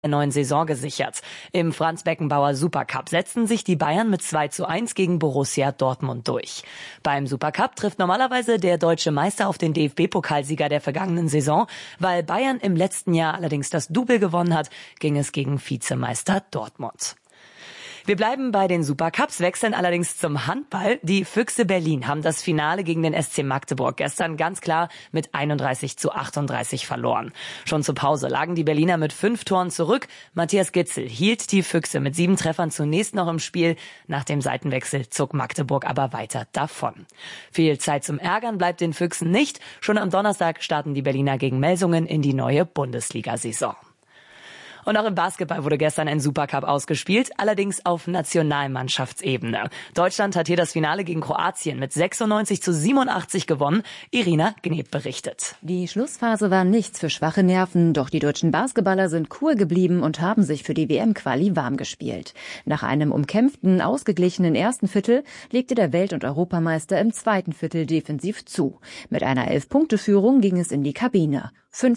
der neuen Saison gesichert. Im Franz-Beckenbauer Supercup setzten sich die Bayern mit 2:1 gegen Borussia Dortmund durch. Beim Supercup trifft normalerweise der deutsche Meister auf den DFB-Pokalsieger der vergangenen Saison. Weil Bayern im letzten Jahr allerdings das Double gewonnen hat, ging es gegen Vizemeister Dortmund. Wir bleiben bei den Supercups, wechseln allerdings zum Handball. Die Füchse Berlin haben das Finale gegen den SC Magdeburg gestern ganz klar mit 31:38 verloren. Schon zur Pause lagen die Berliner mit 5 Toren zurück. Matthias Gitzel hielt die Füchse mit 7 Treffern zunächst noch im Spiel. Nach dem Seitenwechsel zog Magdeburg aber weiter davon. Viel Zeit zum Ärgern bleibt den Füchsen nicht. Schon am Donnerstag starten die Berliner gegen Melsungen in die neue Bundesliga-Saison. Und auch im Basketball wurde gestern ein Supercup ausgespielt, allerdings auf Nationalmannschaftsebene. Deutschland hat hier das Finale gegen Kroatien mit 96:87 gewonnen. Irina Gneb berichtet. Die Schlussphase war nichts für schwache Nerven, doch die deutschen Basketballer sind cool geblieben und haben sich für die WM-Quali warm gespielt. Nach einem umkämpften, ausgeglichenen ersten Viertel legte der Welt- und Europameister im zweiten Viertel defensiv zu. Mit einer 11-Punkte-Führung ging es in die Kabine.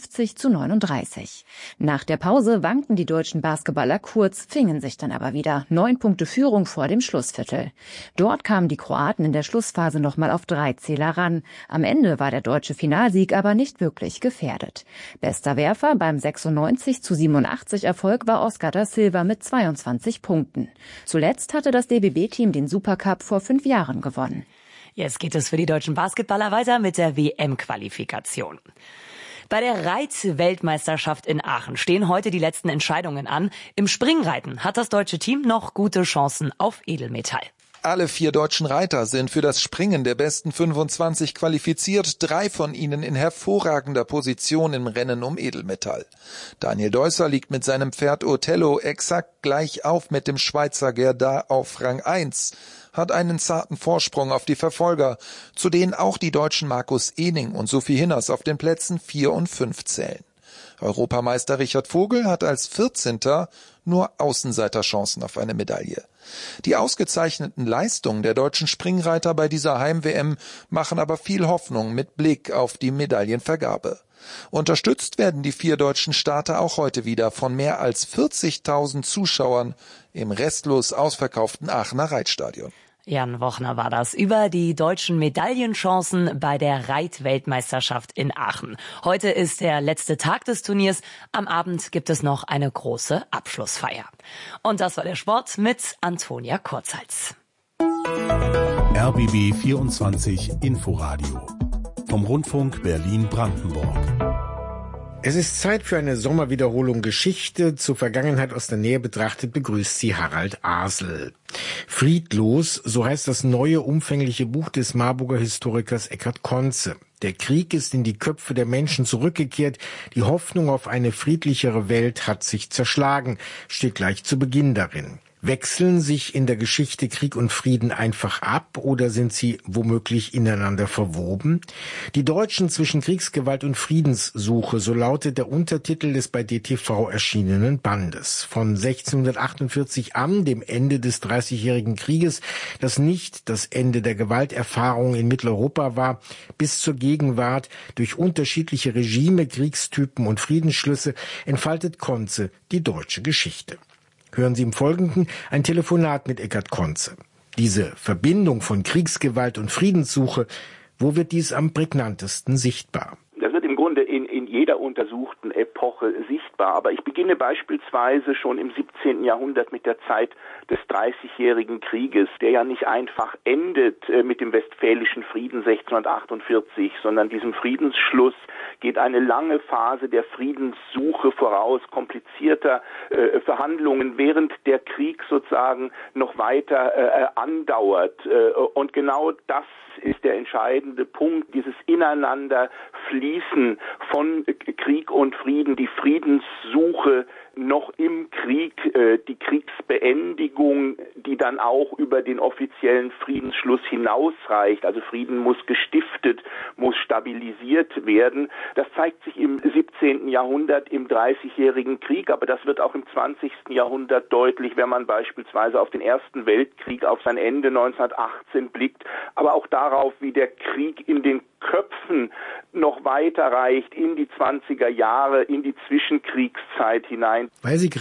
50:39. Nach der Pause wankten die deutschen Basketballer kurz, fingen sich dann aber wieder. 9 Punkte Führung vor dem Schlussviertel. Dort kamen die Kroaten in der Schlussphase nochmal auf 3 Zähler ran. Am Ende war der deutsche Finalsieg aber nicht wirklich gefährdet. Bester Werfer beim 96:87 Erfolg war Oscar da Silva mit 22 Punkten. Zuletzt hatte das DBB-Team den Supercup vor 5 Jahren gewonnen. Jetzt geht es für die deutschen Basketballer weiter mit der WM-Qualifikation. Bei der Reit-Weltmeisterschaft in Aachen stehen heute die letzten Entscheidungen an. Im Springreiten hat das deutsche Team noch gute Chancen auf Edelmetall. Alle 4 deutschen Reiter sind für das Springen der besten 25 qualifiziert, 3 von ihnen in hervorragender Position im Rennen um Edelmetall. Daniel Deusser liegt mit seinem Pferd Othello exakt gleich auf mit dem Schweizer Gerda auf Rang 1, hat einen zarten Vorsprung auf die Verfolger, zu denen auch die deutschen Markus Ehning und Sophie Hinners auf den Plätzen 4 und 5 zählen. Europameister Richard Vogel hat als 14. nur Außenseiterchancen auf eine Medaille. Die ausgezeichneten Leistungen der deutschen Springreiter bei dieser Heim-WM machen aber viel Hoffnung mit Blick auf die Medaillenvergabe. Unterstützt werden die 4 deutschen Starter auch heute wieder von mehr als 40.000 Zuschauern im restlos ausverkauften Aachener Reitstadion. Jan Wochner war das über die deutschen Medaillenchancen bei der Reit-Weltmeisterschaft in Aachen. Heute ist der letzte Tag des Turniers. Am Abend gibt es noch eine große Abschlussfeier. Und das war der Sport mit Antonia Kurzhals. RBB 24 Inforadio vom Rundfunk Berlin-Brandenburg. Es ist Zeit für eine Sommerwiederholung Geschichte. Zur Vergangenheit aus der Nähe betrachtet begrüßt sie Harald Asel. Friedlos, so heißt das neue, umfängliche Buch des Marburger Historikers Eckhard Conze. Der Krieg ist in die Köpfe der Menschen zurückgekehrt. Die Hoffnung auf eine friedlichere Welt hat sich zerschlagen, steht gleich zu Beginn darin. Wechseln sich in der Geschichte Krieg und Frieden einfach ab oder sind sie womöglich ineinander verwoben? Die Deutschen zwischen Kriegsgewalt und Friedenssuche, so lautet der Untertitel des bei DTV erschienenen Bandes. Von 1648 an, dem Ende des Dreißigjährigen Krieges, das nicht das Ende der Gewalterfahrung in Mitteleuropa war, bis zur Gegenwart durch unterschiedliche Regime, Kriegstypen und Friedensschlüsse entfaltet Conze die deutsche Geschichte. Hören Sie im Folgenden ein Telefonat mit Eckhard Conze. Diese Verbindung von Kriegsgewalt und Friedenssuche, wo wird dies am prägnantesten sichtbar? Das wird im Grunde in jeder untersuchten Epoche sichtbar. Aber ich beginne beispielsweise schon im 17. Jahrhundert mit der Zeit des Dreißigjährigen Krieges, der ja nicht einfach endet mit dem Westfälischen Frieden 1648, sondern diesem Friedensschluss geht eine lange Phase der Friedenssuche voraus, komplizierter Verhandlungen, während der Krieg sozusagen noch weiter andauert. Und genau das ist der entscheidende Punkt, dieses Ineinanderfließen von Krieg und Frieden, die Friedenssuche noch im Krieg, die Kriegsbeendigung, die dann auch über den offiziellen Friedensschluss hinausreicht. Also Frieden muss gestiftet, muss stabilisiert werden. Das zeigt sich im 17. Jahrhundert im Dreißigjährigen Krieg, aber das wird auch im 20. Jahrhundert deutlich, wenn man beispielsweise auf den Ersten Weltkrieg, auf sein Ende 1918 blickt, aber auch darauf, wie der Krieg in den Köpfen noch weiter reicht in die 20er Jahre, in die Zwischenkriegszeit hinein. Weil Sie